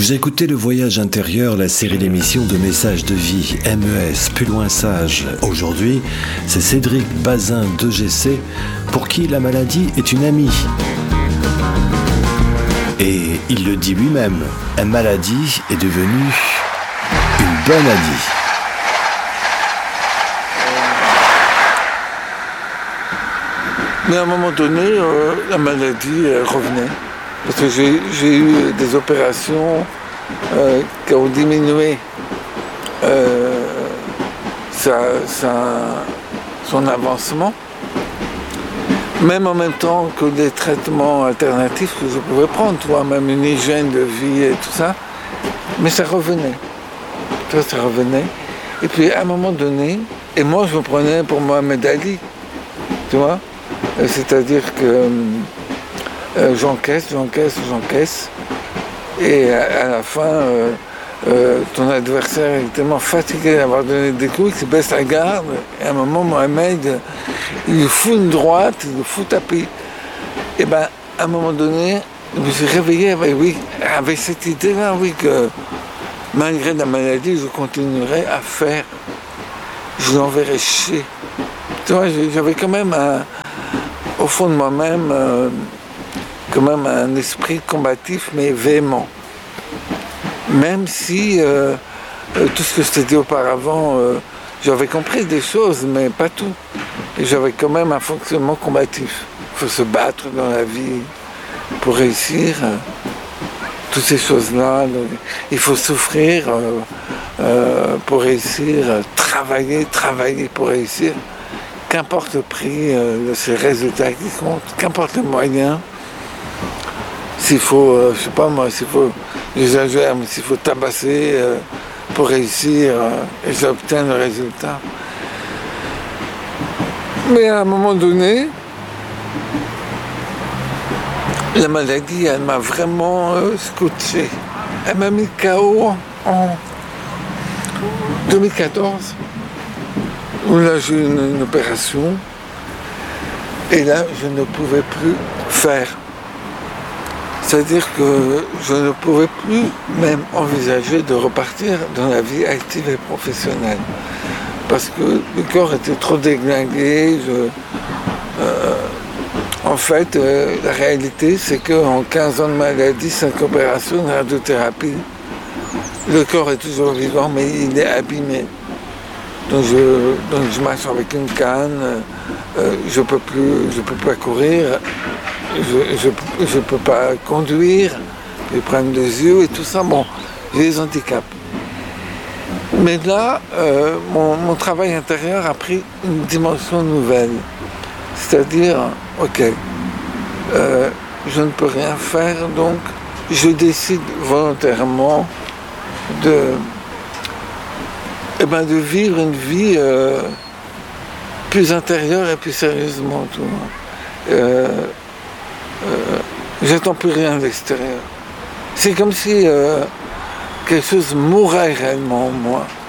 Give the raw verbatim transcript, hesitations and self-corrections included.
Vous écoutez Le Voyage intérieur, la série d'émissions de messages de vie, M E S, plus loin sage. Aujourd'hui, c'est Cédric Bazin d'E G C, pour qui la maladie est une amie. Et il le dit lui-même, la maladie est devenue une bonne amie. Mais à un moment donné, euh, la maladie euh, revenait. Parce que j'ai, j'ai eu des opérations euh, qui ont diminué euh, sa, sa, son avancement. Même en même temps que des traitements alternatifs que je pouvais prendre, toi, même une hygiène de vie et tout ça. Mais ça revenait. Tu vois, ça revenait. Et puis à un moment donné, et moi je me prenais pour Mohamed Ali, tu vois. C'est-à-dire que euh, j'encaisse, j'encaisse, j'encaisse. Et à, à la fin, euh, euh, ton adversaire est tellement fatigué d'avoir donné des coups qu'il baisse la garde. Et à un moment, Mohamed, il lui fout une droite, il lui fout tapis. Et bien, à un moment donné, je me suis réveillé avec, oui, avec cette idée-là, oui, que malgré la maladie, je continuerai à faire. Je l'enverrai chier. Tu vois, j'avais quand même un... au fond de moi-même, euh, quand même un esprit combatif, mais véhément. Même si euh, euh, tout ce que je t'ai dit auparavant, euh, j'avais compris des choses, mais pas tout. Et j'avais quand même un fonctionnement combatif. Il faut se battre dans la vie pour réussir. Euh, toutes ces choses-là. Donc, il faut souffrir euh, euh, pour réussir, travailler, travailler pour réussir. Qu'importe le prix, euh, c'est le résultat qui compte, qu'importe le moyen, s'il faut, euh, je sais pas moi, s'il faut, j'exagère, mais s'il faut tabasser euh, pour réussir, euh, et j'obtiens le résultat. Mais à un moment donné, la maladie, elle m'a vraiment euh, scotché. Elle m'a mis K O en deux mille quatorze. Où là j'ai eu une, une opération et là je ne pouvais plus faire. C'est-à-dire que je ne pouvais plus même envisager de repartir dans la vie active et professionnelle. Parce que le corps était trop déglingué. Je, euh, en fait, euh, la réalité c'est qu'en quinze ans de maladie, cinq opérations, une radiothérapie, le corps est toujours vivant mais il est abîmé. Donc je, donc je marche avec une canne, euh, je peux plus, je peux pas courir, je, je, je peux pas conduire, j'ai des problèmes des yeux et tout ça. Bon, j'ai des handicaps. Mais là, euh, mon, mon travail intérieur a pris une dimension nouvelle. C'est-à-dire, ok, euh, je ne peux rien faire, donc je décide volontairement de... Eh ben, de vivre une vie euh, plus intérieure et plus sérieusement. Tout, euh, euh, j'attends plus rien de l'extérieur. C'est comme si euh, quelque chose mourait réellement en moi.